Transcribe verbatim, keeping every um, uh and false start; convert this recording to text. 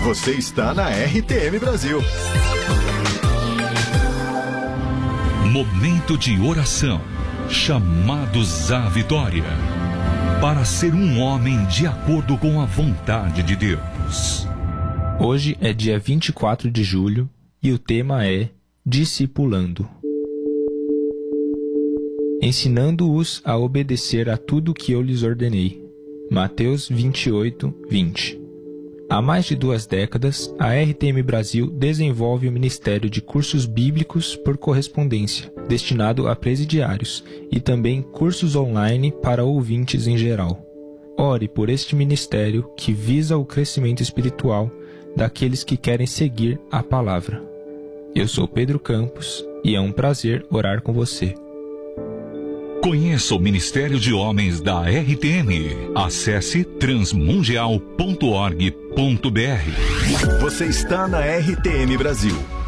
Você está na R T M Brasil. Momento de oração. Chamados à vitória. Para ser um homem de acordo com a vontade de Deus. Hoje é dia vinte e quatro de julho e o tema é Discipulando. Ensinando-os a obedecer a tudo que eu lhes ordenei. Mateus vinte e oito, vinte. Há mais de duas décadas, a R T M Brasil desenvolve o Ministério de Cursos Bíblicos por Correspondência, destinado a presidiários, e também cursos online para ouvintes em geral. Ore por este ministério que visa o crescimento espiritual daqueles que querem seguir a palavra. Eu sou Pedro Campos e é um prazer orar com você. Conheça o Ministério de Homens da R T M. Acesse transmundial ponto org ponto br. Você está na R T M Brasil.